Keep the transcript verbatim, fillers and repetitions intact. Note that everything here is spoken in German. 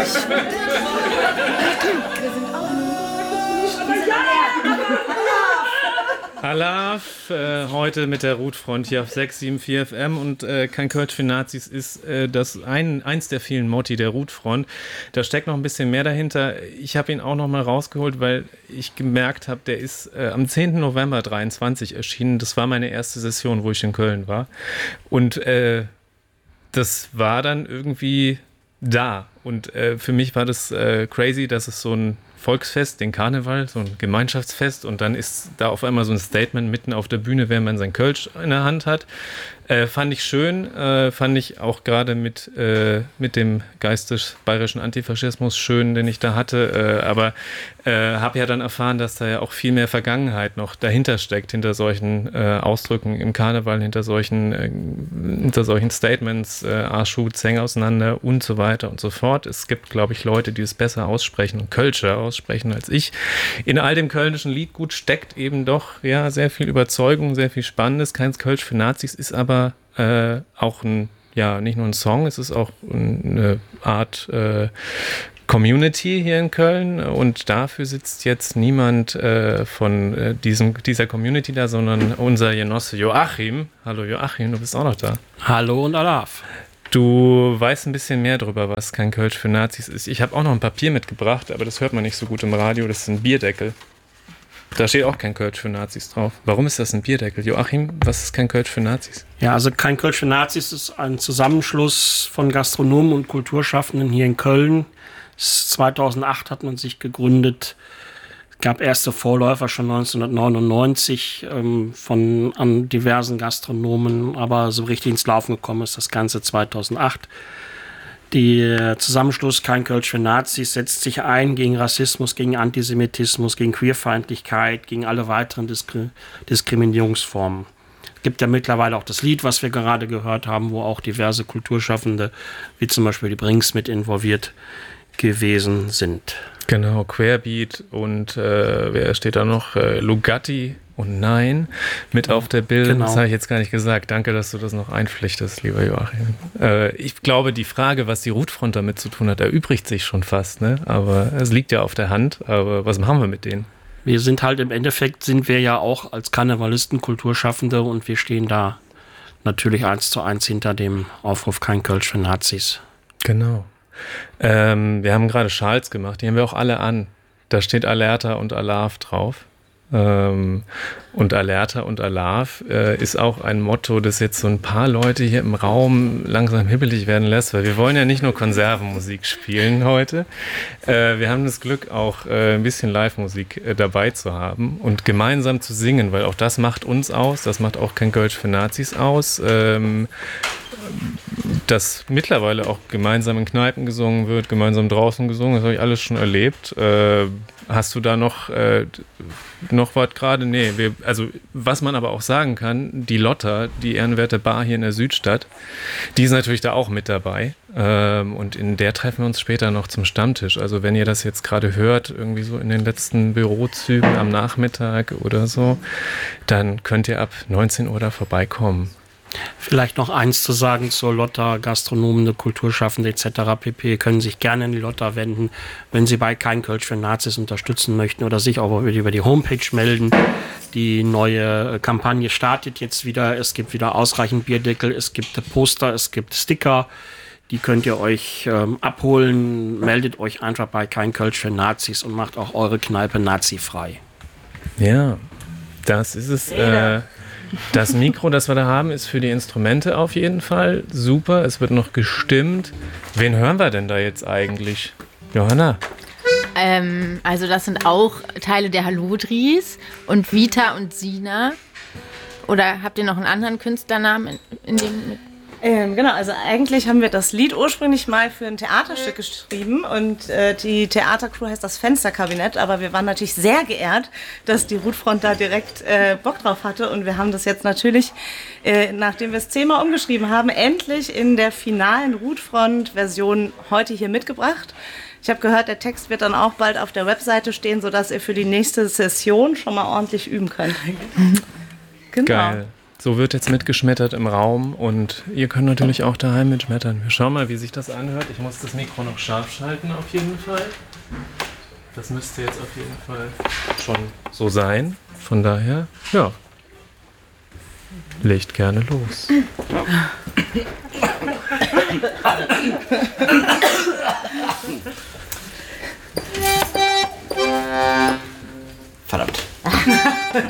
Alaf, äh, heute mit der Rootfront hier auf sechs sieben vier F M und äh, Kein Kölsch für Nazis ist äh, das ein, eins der vielen Motti der Rootfront. Da steckt noch ein bisschen mehr dahinter. Ich habe ihn auch noch mal rausgeholt, weil ich gemerkt habe, der ist äh, am zehnten November dreiundzwanzig erschienen. Das war meine erste Session, wo ich in Köln war. Und äh, das war dann irgendwie da. Und äh, für mich war das äh, crazy, dass es so ein Volksfest, den Karneval, so ein Gemeinschaftsfest und dann ist da auf einmal so ein Statement mitten auf der Bühne, während man sein Kölsch in der Hand hat. Äh, fand ich schön, äh, fand ich auch gerade mit, äh, mit dem Geist des bayerischen Antifaschismus schön, den ich da hatte, äh, aber äh, habe ja dann erfahren, dass da ja auch viel mehr Vergangenheit noch dahinter steckt, hinter solchen äh, Ausdrücken im Karneval, hinter solchen, äh, hinter solchen Statements, äh, Arschu, Zäng auseinander und so weiter und so fort. Es gibt, glaube ich, Leute, die es besser aussprechen und Kölscher aussprechen als ich. In all dem kölnischen Liedgut steckt eben doch ja sehr viel Überzeugung, sehr viel Spannendes. Kein Kölsch für Nazis ist aber äh, auch ein, ja, nicht nur ein Song, es ist auch eine Art äh, Community hier in Köln und dafür sitzt jetzt niemand äh, von äh, diesem, dieser Community da, sondern unser Genosse Joachim. Hallo Joachim, du bist auch noch da. Hallo und Alaf. Du weißt ein bisschen mehr darüber, was Kein Kölsch für Nazis ist. Ich habe auch noch ein Papier mitgebracht, aber das hört man nicht so gut im Radio. Das ist ein Bierdeckel. Da steht auch Kein Kölsch für Nazis drauf. Warum ist das ein Bierdeckel? Joachim, was ist Kein Kölsch für Nazis? Ja, also Kein Kölsch für Nazis ist ein Zusammenschluss von Gastronomen und Kulturschaffenden hier in Köln. zweitausendacht hat man sich gegründet. Es gab erste Vorläufer schon neunzehnhundertneunundneunzig ähm, von an diversen Gastronomen, aber so richtig ins Laufen gekommen ist das Ganze zweitausendacht. Der Zusammenschluss Kein Kölsch für Nazis setzt sich ein gegen Rassismus, gegen Antisemitismus, gegen Queerfeindlichkeit, gegen alle weiteren Diskri- Diskriminierungsformen. Es gibt ja mittlerweile auch das Lied, was wir gerade gehört haben, wo auch diverse Kulturschaffende, wie zum Beispiel die Brings, mit involviert gewesen sind. Genau, Querbeat und äh, wer steht da noch? Äh, Lugatti und Nein mit auf der Bild. Genau. Das habe ich jetzt gar nicht gesagt. Danke, dass du das noch einpflichtest, lieber Joachim. Äh, ich glaube, die Frage, was die Rootfront damit zu tun hat, erübrigt sich schon fast, ne? Aber es liegt ja auf der Hand. Aber was machen wir mit denen? Wir sind halt im Endeffekt, sind wir ja auch als Karnevalisten Kulturschaffende und wir stehen da natürlich eins zu eins hinter dem Aufruf Kein Kölsch für Nazis. Genau. Ähm, wir haben gerade Schals gemacht, die haben wir auch alle an. Da steht Alerta und Alaf drauf. Ähm, und Alerta und Alaf äh, ist auch ein Motto, das jetzt so ein paar Leute hier im Raum langsam hibbelig werden lässt, weil wir wollen ja nicht nur Konservenmusik spielen heute. Äh, wir haben das Glück, auch äh, ein bisschen Live-Musik äh, dabei zu haben und gemeinsam zu singen, weil auch das macht uns aus, das macht auch Kein Kölsch für Nazis aus. Ähm, dass mittlerweile auch gemeinsam in Kneipen gesungen wird, gemeinsam draußen gesungen, das habe ich alles schon erlebt. Äh, hast du da noch, äh, noch was gerade? Nee, wir, also was man aber auch sagen kann, die Lotta, die ehrenwerte Bar hier in der Südstadt, die ist natürlich da auch mit dabei. Ähm, und in der treffen wir uns später noch zum Stammtisch. Also wenn ihr das jetzt gerade hört, irgendwie so in den letzten Bürozügen am Nachmittag oder so, dann könnt ihr ab neunzehn Uhr da vorbeikommen. Vielleicht noch eins zu sagen zur Lotta, Gastronomen, Kulturschaffende et cetera pp. Können sich gerne an die Lotta wenden, wenn sie bei Kein Kölsch für Nazis unterstützen möchten oder sich auch über die Homepage melden. Die neue Kampagne startet jetzt wieder. Es gibt wieder ausreichend Bierdeckel, es gibt Poster, es gibt Sticker. Die könnt ihr euch ähm, abholen. Meldet euch einfach bei Kein Kölsch für Nazis und macht auch eure Kneipe nazifrei. Ja, das ist es. Äh Das Mikro, das wir da haben, ist für die Instrumente auf jeden Fall super. Es wird noch gestimmt. Wen hören wir denn da jetzt eigentlich? Johanna? Ähm, also das sind auch Teile der Hallodris und Vita und Sina. Oder habt ihr noch einen anderen Künstlernamen in, in dem... Mit Ähm, genau, also eigentlich haben wir das Lied ursprünglich mal für ein Theaterstück geschrieben und äh, die Theatercrew heißt das Fensterkabinett, aber wir waren natürlich sehr geehrt, dass die Rootfront da direkt äh, Bock drauf hatte und wir haben das jetzt natürlich, äh, nachdem wir es zehnmal umgeschrieben haben, endlich in der finalen Rootfront-Version heute hier mitgebracht. Ich habe gehört, der Text wird dann auch bald auf der Webseite stehen, sodass ihr für die nächste Session schon mal ordentlich üben könnt. Genau. Geil. So wird jetzt mitgeschmettert im Raum und ihr könnt natürlich auch daheim mitschmettern. Wir schauen mal, wie sich das anhört. Ich muss das Mikro noch scharf schalten auf jeden Fall. Das müsste jetzt auf jeden Fall schon so sein. Von daher, ja, legt gerne los.